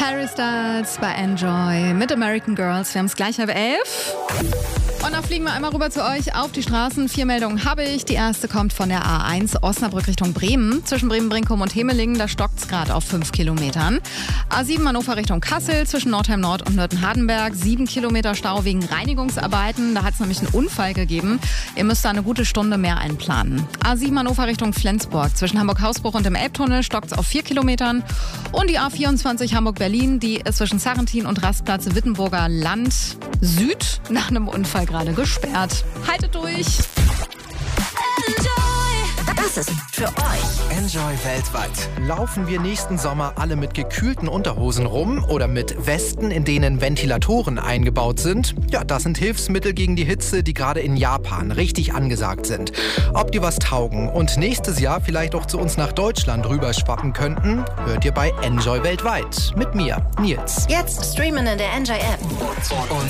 Harry Styles bei Enjoy mit American Girls. Wir haben es gleich 11:30. Und dann fliegen wir einmal rüber zu euch auf die Straßen. 4 Meldungen habe ich. Die erste kommt von der A1 Osnabrück Richtung Bremen. Zwischen Bremen-Brinkum und Hemelingen, da stockt es gerade auf 5 Kilometern. A7 Hannover Richtung Kassel, zwischen Nordheim Nord und Nürten-Hardenberg. 7 Kilometer Stau wegen Reinigungsarbeiten. Da hat es nämlich einen Unfall gegeben. Ihr müsst da eine gute Stunde mehr einplanen. A7 Hannover Richtung Flensburg. Zwischen Hamburg-Hausbruch und dem Elbtunnel stockt es auf 4 Kilometern. Und die A24 Hamburg-Berlin, die ist zwischen Sarrentin und Rastplatz Wittenburger Land Süd nach einem Unfall gerade gesperrt. Haltet durch! Das ist für euch. Enjoy weltweit. Laufen wir nächsten Sommer alle mit gekühlten Unterhosen rum oder mit Westen, in denen Ventilatoren eingebaut sind? Ja, das sind Hilfsmittel gegen die Hitze, die gerade in Japan richtig angesagt sind. Ob die was taugen und nächstes Jahr vielleicht auch zu uns nach Deutschland rüberschwappen könnten, hört ihr bei Enjoy weltweit. Mit mir, Nils. Jetzt streamen in der Enjoy App. Und